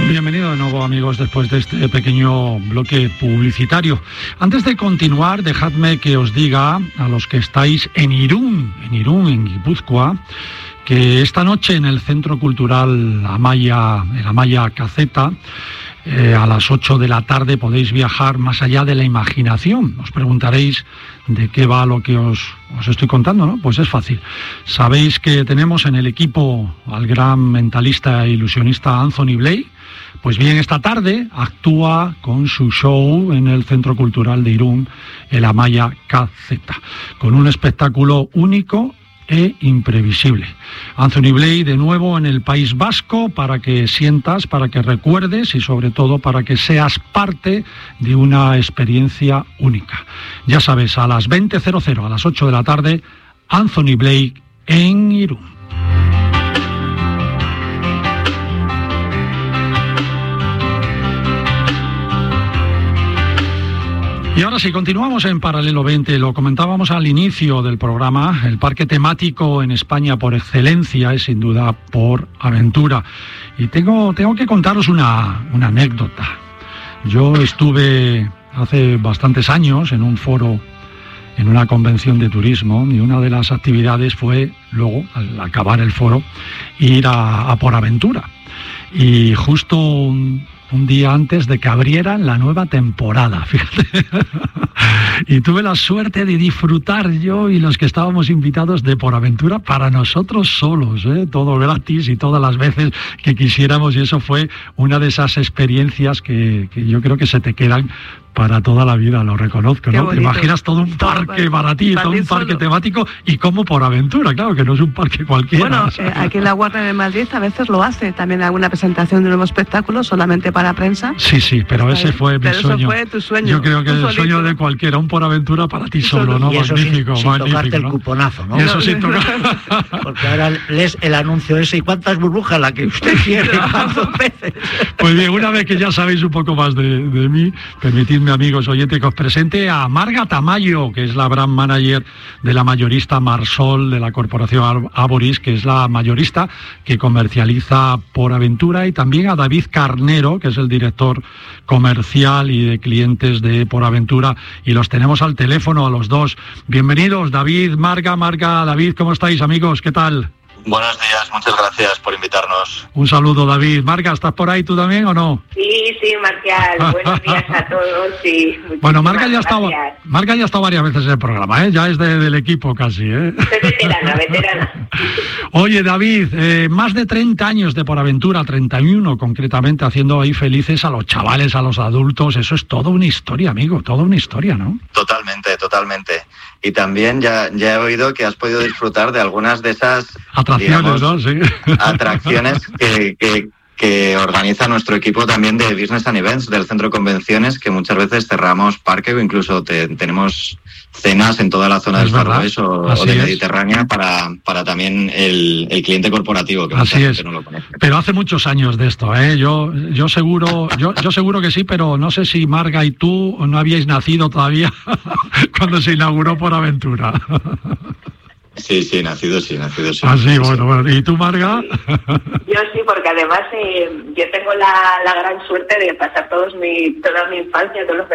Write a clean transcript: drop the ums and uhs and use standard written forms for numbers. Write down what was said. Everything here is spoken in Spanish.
Bienvenido de nuevo, amigos, después de este pequeño bloque publicitario. Antes de continuar, dejadme que os diga a los que estáis en Irún, en Guipúzcoa, que esta noche en el Centro Cultural Amaya Caceta, a las 8 de la tarde podéis viajar más allá de la imaginación. Os preguntaréis de qué va lo que os estoy contando, ¿no? Pues es fácil. Sabéis que tenemos en el equipo al gran mentalista e ilusionista Anthony Blake. Pues bien, esta tarde actúa con su show en el Centro Cultural de Irún, el Amaya Caceta, con un espectáculo único e imprevisible. Anthony Blake de nuevo en el País Vasco para que sientas, para que recuerdes y sobre todo para que seas parte de una experiencia única. Ya sabes, a las 20:00, a las 8 de la tarde, Anthony Blake en Irún. Y ahora sí, continuamos en Paralelo 20. Lo comentábamos al inicio del programa. El parque temático en España por excelencia es sin duda PorAventura. Y tengo que contaros una anécdota. Yo estuve hace bastantes años en un foro, en una convención de turismo, y una de las actividades fue luego, al acabar el foro, ir a PorAventura. Y justo un día antes de que abrieran la nueva temporada, fíjate. Y tuve la suerte de disfrutar yo y los que estábamos invitados de PorAventura para nosotros solos, todo gratis y todas las veces que quisiéramos, y eso fue una de esas experiencias que yo creo que se te quedan para toda la vida, lo reconozco, ¿no? Te imaginas todo un parque para ti, todo un parque temático, y como PorAventura, claro, que no es un parque cualquiera. Bueno, aquí en la Warner de Madrid a veces lo hace, también alguna presentación de un nuevo espectáculo solamente para prensa. Sí, pero ese fue mi sueño. Eso fue tu sueño. Yo creo que el sueño de cualquiera, un PorAventura para ti solo, ¿no? Y eso magnífico, sin magnífico, tocarte ¿no? el cuponazo, ¿no? Y eso sin tocar. Porque ahora lees el anuncio ese y cuántas burbujas la que usted quiere, cuántos veces. Pues bien, una vez que ya sabéis un poco más de mí, permitidme, amigos oyentes, que os presente a Marga Tamayo, que es la brand manager de la mayorista Marsol de la corporación Aboris, que es la mayorista que comercializa PorAventura, y también a David Carnero, que es el director comercial y de clientes de PorAventura, y los tenemos al teléfono a los dos. Bienvenidos, David, Marga, David, ¿cómo estáis, amigos? ¿Qué tal? Buenos días, muchas gracias por invitarnos. Un saludo, David. Marga, ¿estás por ahí tú también o no? Sí, Marcial, buenos días a todos. Sí, bueno, Marga ya ha estado varias veces en el programa, ya es del equipo casi. Soy veterana. Oye, David, más de 30 años de PorAventura, 31 concretamente, haciendo ahí felices a los chavales, a los adultos. Eso es toda una historia, amigo, toda una historia, ¿no? Totalmente. Y también ya he oído que has podido disfrutar de algunas de esas atracciones, ¿no? Sí. Atracciones que organiza nuestro equipo también de Business and Events del Centro de Convenciones, que muchas veces cerramos parque o incluso tenemos cenas en toda la zona del Far West o de Mediterránea para también el cliente corporativo, que mucha gente no lo conoce. Pero hace muchos años de esto, yo seguro que sí, pero no sé si Marga y tú no habíais nacido todavía cuando se inauguró PorAventura. Sí, nacido sí. Ah, sí, bueno. ¿Y tú, Marga? Yo sí, porque además yo tengo la gran suerte de pasar toda mi infancia, todos los